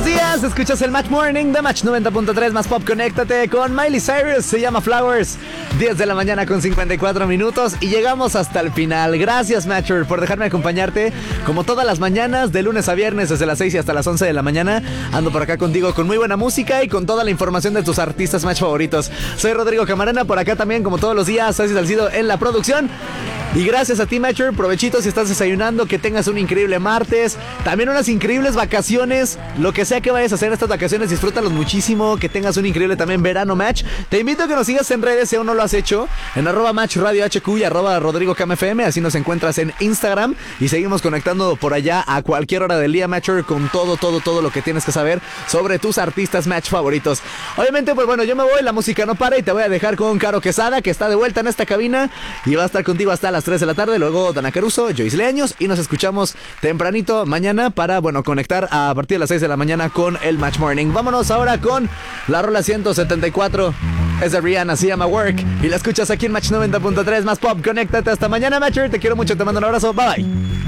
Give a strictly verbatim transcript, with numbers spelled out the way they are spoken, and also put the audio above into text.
Buenos días, escuchas el Match Morning de Match noventa punto tres más pop. Conéctate con Miley Cyrus, se llama Flowers. diez de la mañana con cincuenta y cuatro minutos y llegamos hasta el final. Gracias, Matcher, por dejarme acompañarte como todas las mañanas, de lunes a viernes, desde las seis y hasta las once de la mañana. Ando por acá contigo con muy buena música y con toda la información de tus artistas Match favoritos. Soy Rodrigo Camarena, por acá también, como todos los días, Ceci Salcido en la producción. Y gracias a ti, Matcher, provechito si estás desayunando, que tengas un increíble martes, también unas increíbles vacaciones, lo que sea que vayas a hacer estas vacaciones, disfrútalos muchísimo, que tengas un increíble también verano, Match. Te invito a que nos sigas en redes si aún no lo has hecho, en arroba Match Radio H Q y arroba Rodrigo Cam F M, así nos encuentras en Instagram y seguimos conectando por allá a cualquier hora del día, Matcher, con todo, todo, todo lo que tienes que saber sobre tus artistas Match favoritos. Obviamente, pues bueno, yo me voy, la música no para y te voy a dejar con Caro Quesada, que está de vuelta en esta cabina y va a estar contigo hasta las tres de la tarde, luego Dana Caruso, Joyce Leaños y nos escuchamos tempranito mañana para, bueno, conectar a partir de las seis de la mañana con el Match Morning. Vámonos ahora con la rola ciento setenta y cuatro, es de Rihanna, se llama Work y la escuchas aquí en Match noventa punto tres más pop. Conéctate hasta mañana, Matcher, te quiero mucho, te mando un abrazo, bye bye.